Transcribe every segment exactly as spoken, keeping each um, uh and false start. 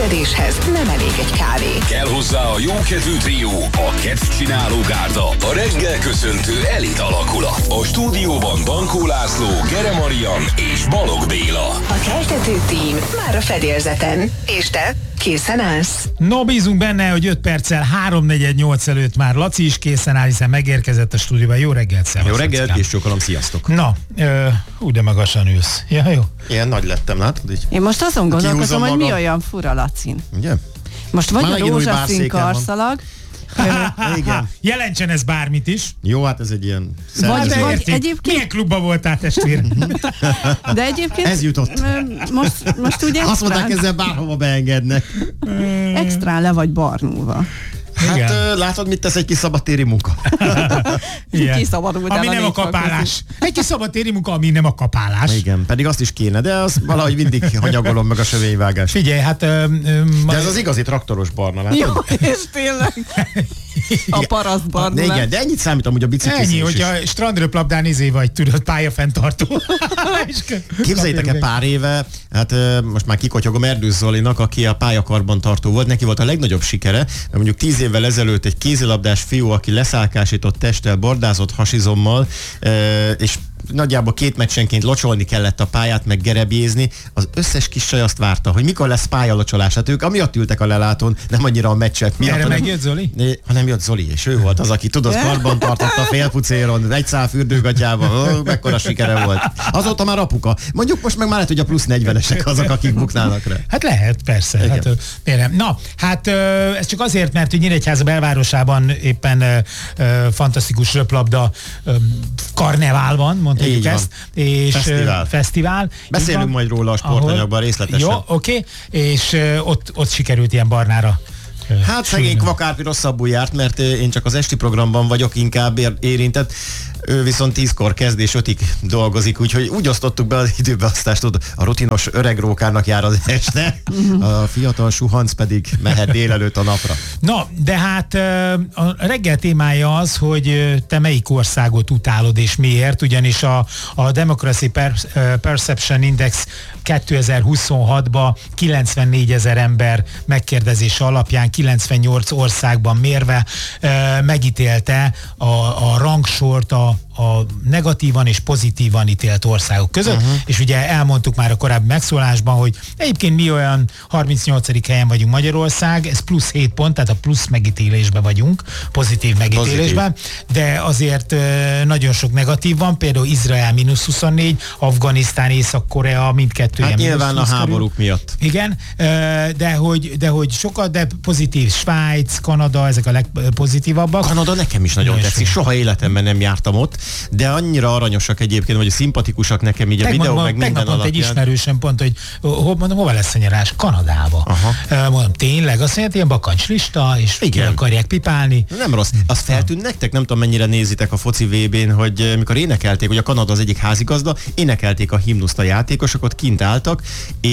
Viselkedéshez nem elég egy kávé. Kell hozzá a jókedvű trió, a kedvcsináló gárda, a reggel köszöntő elit alakulat. A stúdióban Bankó László, Gere Marian és Balog Béla. A keltető tím már a fedélzeten. És te készen állsz? No, bízunk benne, hogy öt perccel háromnegyed nyolc előtt már Laci is készen áll, hiszen megérkezett a stúdióban. Jó reggelt, szervusz. Jó reggelt, és csókolom, sziasztok. Na, ö, úgy de magasan ülsz. Ja, jó. Ilyen nagy lettem, látod így? Én most azon gondolkozom, hogy maga. mi olyan fura, Lacin. Ugye? Most vagy Már a megint új rózsaszín bárszekem van. karszalag, Igen. Jelentsen ez bármit is. Jó, hát ez egy ilyen... Vagy- szervezet. vagy- Érti? egyébként- Milyen klubban voltál, testvér? de egyébként... Ez jutott. ö, Most, most ugye Azt mondták, extrán, ezzel bárhova beengednek. extrán le vagy barnulva. Hát Igen. ö, látod, mit tesz egy kis szabadtéri munka? Igen. Kiszabadultál Ami a nem a négy kapálás. Egy kis szabadtéri munka, ami nem a kapálás. Igen, pedig azt is kéne, de az valahogy mindig hanyagolom meg a sövényvágást. Figyelj, hát... Ö, ö, De ez az igazi traktoros barna, látod? Jó, és tényleg a paraszt De barna. igen, de ennyit számít amúgy a biciklizés Ennyi, is. hogyha strandröplabdán izé vagy, tudod, pályafenntartó. Képzeljétek el, pár éve, hát ö, most már kikotyogom Erdős Zolinak, aki a pályakarban tartó volt, neki volt a legnagyobb sikere, mert mondjuk tíz évvel ezelőtt egy kézilabdás fiú, aki leszálkásított testtel, bordázott hasizommal, ö, és nagyjából két meccsenként locsolni kellett a pályát, meg gerebjézni, az összes kis saj azt várta, hogy mikor lesz pályalocsolás. Hát ők amiatt ültek a lelátón, nem annyira a meccsek miatt. Erre hanem, megjött Zoli? né, hanem jött Zoli, és ő volt az, aki tudod, karban tartott a félpucéron, egy szál fürdőgatyában, ó, mekkora sikere volt. Azóta már apuka. Mondjuk most meg már lehet, hogy a plusz negyvenesek azok, akik buknának rá. Hát lehet, persze. Igen. Hát, ö, miért nem? Na, hát ö, ez csak azért, mert hogy Nyíregyháza belvárosában éppen ö, ö, fantasztikus röplabda ö, karnevál van, mondhatjuk Így van. ezt. És, Fesztivál. Ö, fesztivál. Beszélünk Így van. majd róla a sportanyagban részletesen. Jó, oké. És ö, ott, ott sikerült ilyen barnára. ö, Hát szegény sülni. Kvakárpi rosszabbul járt, mert ö, én csak az esti programban vagyok inkább ér- érintett. Ő viszont tízkor kezd és ötig dolgozik, úgyhogy úgy osztottuk be az időbeosztást, tudod, a rutinos öreg rókának jár az este, a fiatal suhanc pedig mehet délelőtt a napra. Na, de hát ö, a reggel témája az, hogy ö, te melyik országot utálod és miért, ugyanis a, a Democracy Per- ö, Perception Index kétezer-huszonhatban kilencvennégyezer ember megkérdezése alapján kilencvennyolc országban mérve ö, megítélte a, a rangsort a a negatívan és pozitívan ítélt országok között, uh-huh. és ugye elmondtuk már a korábbi megszólásban, hogy egyébként mi olyan harmincnyolcadik helyen vagyunk Magyarország, ez plusz hét pont, tehát a plusz megítélésben vagyunk, pozitív megítélésben, pozitív. De azért ö, nagyon sok negatív van, például Izrael mínusz huszonnégy, Afganisztán, Észak-Korea, mindkettő Hát ilyen nyilván a háborúk miatt. Igen, ö, de hogy, de hogy sokat, de pozitív Svájc, Kanada, ezek a legpozitívabbak. Kanada nekem is nagyon Nagyon tetszik, sok. soha életemben nem jártam ott, de annyira aranyosak egyébként, vagy szimpatikusak nekem így a videó, Megmondom, meg minden tegnap mondta egy alapján. ismerősöm pont, hogy ho, mondom, hova lesz a nyarás? Kanadába. Aha. Mondom, tényleg? Azt mondja, ilyen bakancslista, és Igen. ki akarják pipálni. Nem rossz. Az feltűnt nektek, nem tudom mennyire nézitek a foci vé bén, hogy eh, mikor énekelték, hogy a Kanada az egyik házigazda, énekelték a himnuszt a játékosok, ott kint álltak,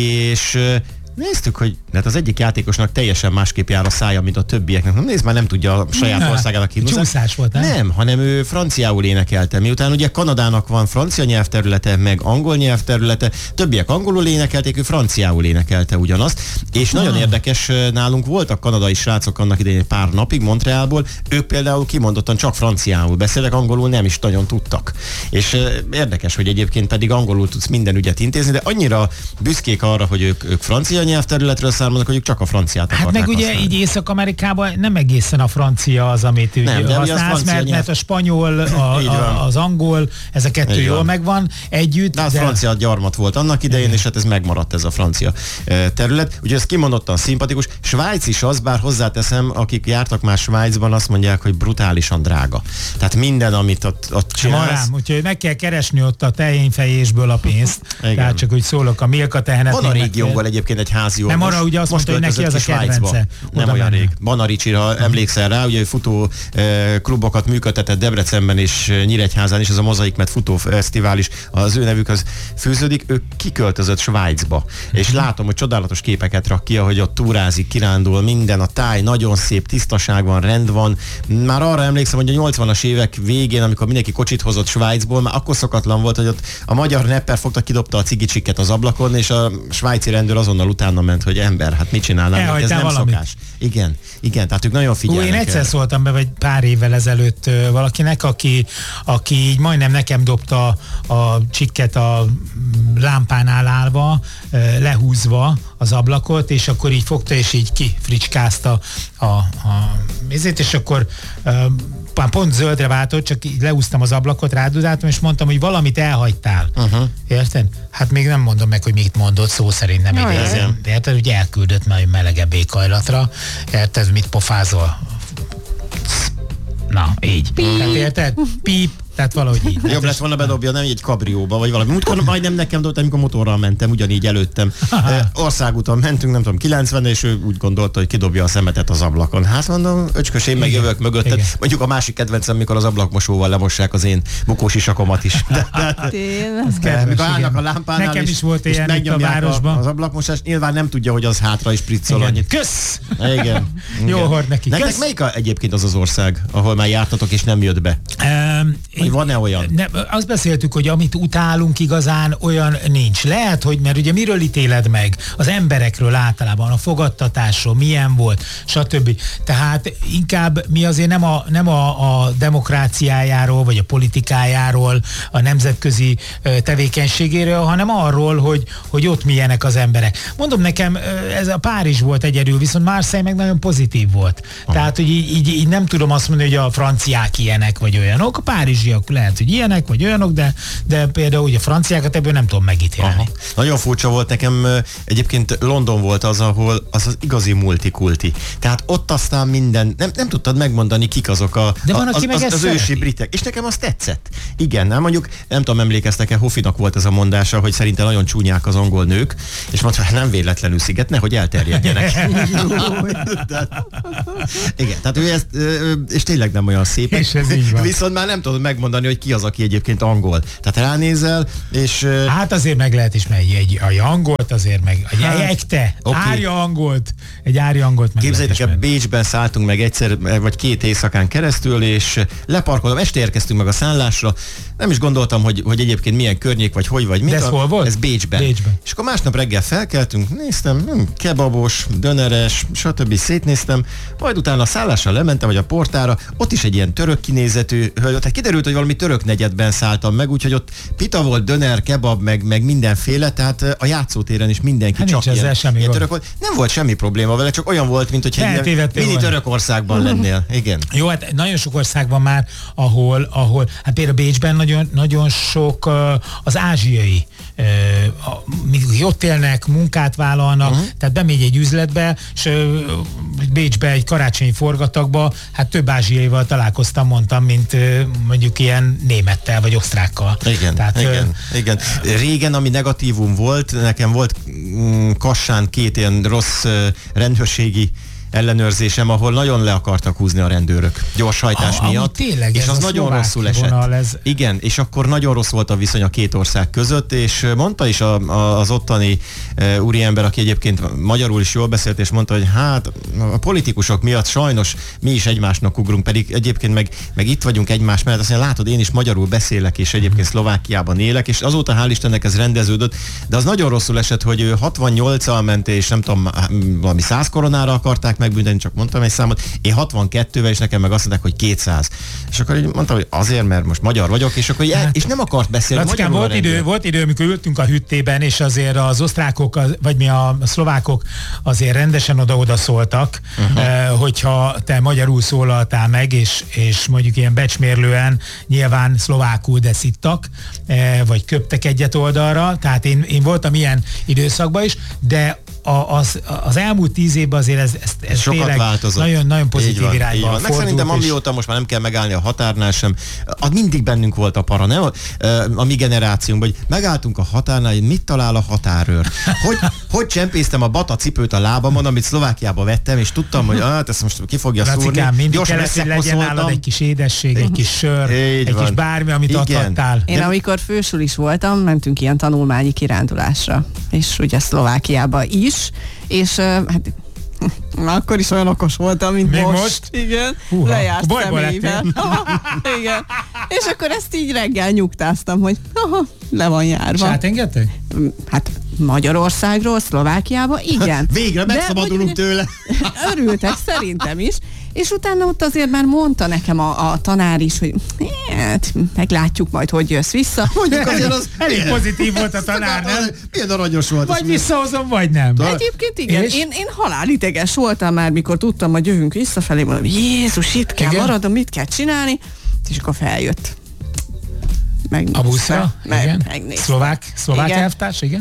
és eh, néztük, hogy hát az egyik játékosnak teljesen másképp jár a szája, mint a többieknek. Na, nézd már, nem tudja a saját Ne, országának himnuszát. csúszás volt, nem? Nem, hanem ő franciául énekelte. Miután ugye Kanadának van francia nyelvterülete, meg angol nyelvterülete, többiek angolul énekelték, ő franciául énekelte ugyanazt. És Ah. nagyon érdekes, nálunk voltak kanadai srácok annak idején egy pár napig Montrealból, ők például kimondottan csak franciául beszéltek, angolul nem is nagyon tudtak. És eh, érdekes, hogy egyébként pedig angolul tudsz minden ügyet intézni, de annyira büszkék arra, hogy ők, ők francia nyelvterületről származnak, hogy ők csak a franciát Hát akarták meg ugye használni. így Észak-Amerikában nem egészen a francia az, amit ő Nem, de ugye az használsz, francia mert, nyelv. mert a spanyol, a, Így van. a, az angol, ez a kettő Így jól van. megvan együtt. De az de... francia gyarmat volt annak idején, és hát ez megmaradt ez a francia eh, terület. Ugye ez kimondottan szimpatikus. Svájc is az, bár hozzáteszem, akik jártak már Svájcban, azt mondják, hogy brutálisan drága. Tehát minden, amit ott, ott csinálsz. Marám, úgyhogy meg kell keresni ott a tehényfejésből a pénzt. Igen. Tehát csak úgy szólok, a Milka tehenet. Van a régiónkból egyébként egy házi orvos. Nem, arra ugye azt mondta, hogy neki az a kedvence. Nem Oda olyan menne. rég. Banaricsira, ha emlékszel rá, ugye ő futó eh, klubokat működtetett Debrecenben és eh, Nyíregyházán is, ez a Mozaik Med futófesztivál is az ő nevükhöz fűződik. Ő kiköltözött Svájcba. És látom, hogy csodálatos képeket rak ki, ahogy ott túrázik, kirándul, minden, a táj nagyon szép, tisztaság van, rend van. Már arra emlékszem, hogy a nyolcvanas évek végén, amikor mindenki kocsit hozott Svájcból, már akkor szokatlan volt, hogy ott a magyar nepper fogta, kidobta a cigicsikket az ablakon, és a svájci rendőr azonnal utána utána ment, hogy ember, hát mit csinálnám, ez nem valamit. Szokás. Igen, igen, tehát ők nagyon figyelnek. Ó, én egyszer el. szóltam be, vagy pár évvel ezelőtt ö, valakinek, aki, aki így majdnem nekem dobta a csikket a lámpánál állva, ö, lehúzva az ablakot, és akkor így fogta, és így kifricskázta a, a mézét, és akkor ö, pont zöldre váltott, csak így leúztam az ablakot, rádudáltam, és mondtam, hogy valamit elhagytál. Uh-huh. Érted? Hát még nem mondom meg, hogy mit mondott, szó szerint nem no, idézem. Érted? Hogy elküldött majd melegebb éghajlatra. Érted? Mit pofázol? Na, így. Píp. Tehát érted? Píp. Tehát valahogy így. Jobb lett volna bedobja, nem egy kabrióba, vagy valami. Múltkor majdnem nekem dobtam, amikor motorral mentem, ugyanígy előttem. E, országúton mentünk, nem tudom, kilencven, és ő úgy gondolta, hogy kidobja a szemetet az ablakon. Hát mondom, öcskös, én meg jövök mögötted. Mondjuk a másik kedvencem, amikor az ablakmosóval lemossák az én bukós isakomat is. De, de, de, mikor állnak a lámpánál, nekem is, is volt és ilyen itt a városban. Az ablakmosás, nyilván nem tudja, hogy az hátra is priccol annyit. Kösz! Igen. Igen. Jó hord neki. Nektek Kösz! melyik a, egyébként az az ország, ahol már jártatok és nem jött be? Um, Vagy van-e olyan? Ne, azt beszéltük, hogy amit utálunk igazán, olyan nincs. Lehet, hogy, mert ugye miről ítéled meg? Az emberekről általában, a fogadtatásról, milyen volt, stb. Tehát inkább mi azért nem a, nem a, a demokráciájáról, vagy a politikájáról, a nemzetközi tevékenységéről, hanem arról, hogy, hogy ott milyenek az emberek. Mondom nekem, ez a Párizs volt egyedül, viszont Marseille meg nagyon pozitív volt. Aha. Tehát, hogy így, így, így nem tudom azt mondani, hogy a franciák ilyenek, vagy olyanok, a párizsiak lehet, hogy ilyenek, vagy olyanok, de, de például ugye a franciákat ebből nem tudom megítélni. Aha. Nagyon furcsa volt nekem, egyébként London volt az, ahol az az igazi multikulti. Tehát ott aztán minden, nem, nem tudtad megmondani, kik azok a, de van, az, aki az, az, az ősi britek. És nekem az tetszett. Igen, nem mondjuk, nem tudom, emlékeztek-e, Hoffinak volt ez a mondása, hogy szerintem nagyon csúnyák az angol nők, és mondta, hogy nem véletlenül sziget, nehogy elterjedjenek. Igen, tehát ő ezt, és tényleg nem olyan szép. És ez így van. Viszont már nem tudod megmondani, hogy ki az, aki egyébként angol. Tehát ránézel, és... Hát azért meg lehet ismerni egy, egy angolt, azért meg egy hát, ekte, okay. árja angolt, egy árja angolt meg képzeljétek el, Bécsben szálltunk meg egyszer, vagy két éjszakán keresztül, és leparkolom, este érkeztünk meg a szállásra, nem is gondoltam, hogy, hogy egyébként milyen környék, vagy hogy, vagy mit. De ez hol volt? Ez Bécsben. Bécsben. És akkor másnap reggel felkeltünk, néztem, hm, kebabos, döneres, stb. Szétnéztem, majd utána a szállásra lementem, vagy a portára, ott is egy ilyen török kinézetű hölgy, tehát kiderült, hogy valami török negyedben szálltam meg, úgyhogy ott pita volt, döner, kebab, meg, meg mindenféle, tehát a játszótéren is mindenki hát csak ilyen, ilyen török volt. Nem volt semmi probléma vele, csak olyan volt, mint hogy egy mini Törökországban lennél. Igen. Jó, hát nagyon sok ország van már, ahol, ahol hát például Bécsben nagyon, nagyon sok uh, az ázsiai, uh, ott élnek, munkát vállalnak, uh-huh. tehát bemegy egy üzletbe, és uh, Bécsbe egy karácsonyi forgatagba, hát több ázsiaival találkoztam, mondtam, mint uh, mondjuk ilyen némettel, vagy osztrákkal. Igen, tehát, igen, uh, igen. Régen, ami negatívum volt, nekem volt mm, Kassán két ilyen rossz uh, rendőrségi ellenőrzésem, ahol nagyon le akartak húzni a rendőrök gyorshajtás ah, miatt, tényleg, és az nagyon rosszul esett. Vonal, ez... Igen, és akkor nagyon rossz volt a viszony a két ország között, és mondta is a, a, az ottani e, úriember, aki egyébként magyarul is jól beszélt, és mondta, hogy hát a politikusok miatt sajnos mi is egymásnak ugrunk, pedig egyébként meg, meg itt vagyunk egymás mellett, azt mondja, látod, én is magyarul beszélek, és egyébként Szlovákiában élek, és azóta hál' Istennek ez rendeződött, de az nagyon rosszul esett, hogy ő hatvannyolccal ment, és nem tudom, valami száz koronára akarták megbüntetni, csak mondtam egy számot, én hatvankettővel, és nekem meg azt mondták, hogy kétszáz. És akkor így mondtam, hogy azért, mert most magyar vagyok, és akkor hát, és nem akart beszélni Lackán, volt idő, volt idő, amikor ültünk a hüttében, és azért az osztrákok, vagy mi a szlovákok azért rendesen oda-oda szóltak, uh-huh. eh, hogyha te magyarul szólaltál meg, és, és mondjuk ilyen becsmérlően nyilván szlovákul deszittak, eh, vagy köptek egyet oldalra, tehát én, én voltam ilyen időszakban is, de A, az, az elmúlt tíz évben azért ez, ez, ez sokat változott. Nagyon, nagyon pozitív van, irányba fordult. Meg szerintem amióta most már nem kell megállni a határnál sem, az mindig bennünk volt a para, nem? A, a mi generációnkban, hogy megálltunk a határnál, hogy mit talál a határőr. Hogy, hogy csempésztem a bata cipőt a lábamon, amit Szlovákiába vettem, és tudtam, hogy hát ezt most ki fogja Racikám, szúrni. mindig kellett, hogy legyen nálad egy kis édesség, egy kis sör, így egy van. kis bármi, amit igen. adhattál. Én amikor fősulis voltam, mentünk ilyen tanulmányi kirándulásra, és ugye Szlovákiába is, és hát akkor is olyan okos voltam, mint Még most. most? Igen. Húha, lejárt személyvel. Igen. És akkor ezt így reggel nyugtáztam, hogy aha, le van járva. És átengedtek? Hát Magyarországról, Szlovákiába, igen. Végre megszabadulunk tőle. Örültek, szerintem is. És utána ott azért már mondta nekem a, a tanár is, hogy hát, meglátjuk majd, hogy jössz vissza. Mondjuk azért az elég pozitív volt a tanár, nem? Milyen aranyos volt. Vagy visszahozom, vagy nem. Egyébként igen, És? én, én halálideges voltam már, mikor tudtam, hogy jövünk visszafelé, mondom, Jézus, itt kell Igen? maradnom, mit kell csinálni, és akkor feljött. Megnézte. A buszra? Meg, Igen. megnézte. Szlovák, szlovák Igen. elvtárs, igen?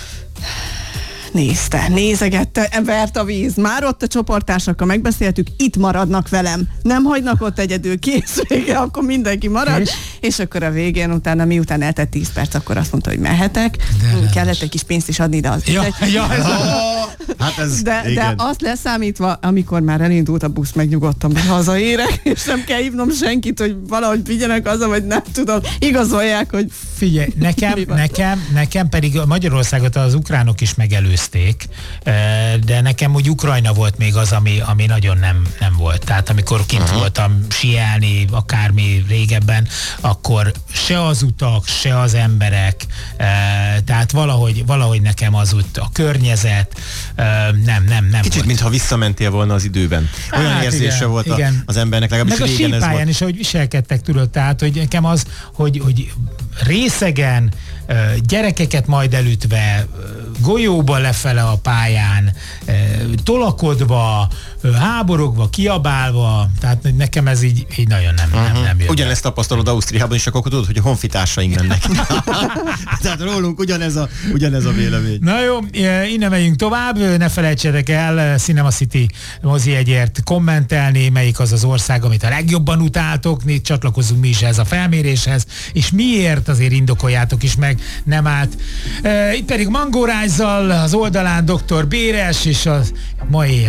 Nézte, nézegette, vert a víz. Már ott a csoporttársakkal megbeszéltük, itt maradnak velem. Nem hagynak ott egyedül, kész vége, akkor mindenki marad. És, és akkor a végén, utána miután eltett tíz perc, akkor azt mondta, hogy mehetek. De kellett egy kis pénzt is adni, de az Ja, egy... ja, ez Hát ez, de, igen. de azt leszámítva, amikor már elindult a busz, megnyugodtam, hogy hazaérek, és nem kell hívnom senkit, hogy valahogy vigyenek haza, vagy nem tudom, igazolják, hogy... Figyelj, nekem, nekem, nekem pedig Magyarországot az ukránok is megelőzték, de nekem úgy Ukrajna volt még az, ami, ami nagyon nem, nem volt. Tehát amikor kint uh-huh. voltam sielni, akármi régebben, akkor se az utak, se az emberek, tehát valahogy, valahogy nekem az út, a környezet, nem, nem, nem Kicsit, volt. mintha visszamentél volna az időben. Olyan Hát érzése igen, volt a, igen. az embernek, legalábbis meg a régen ez sípályán volt. is, ahogy viselkedtek, tudod, tehát, hogy nekem az, hogy, hogy részegen gyerekeket majd elütve, golyóba lefele a pályán, tolakodva, háborogva, kiabálva, tehát nekem ez így, így nagyon nem, uh-huh. nem, nem jön. Ugyanezt tapasztalod Ausztriában is, akkor tudod, hogy a honfitársaink mennek. Tehát rólunk ugyanez a, ugyanez a vélemény. Na jó, innen megyünk tovább, ne felejtsetek el Cinema City mozijegyért kommentelni, melyik az az ország, amit a legjobban utáltok, mi csatlakozunk mi is ehhez a felméréshez, és miért azért indokoljátok is meg, nem állt. Itt pedig Mangórájzzal az oldalán doktor Béres, és a mai